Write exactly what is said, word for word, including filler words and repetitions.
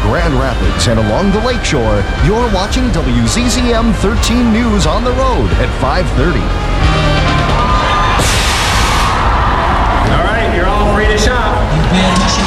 Grand Rapids and along the lakeshore, you're watching W Z Z M thirteen News on the road at five thirty. All right, you're all free to shop.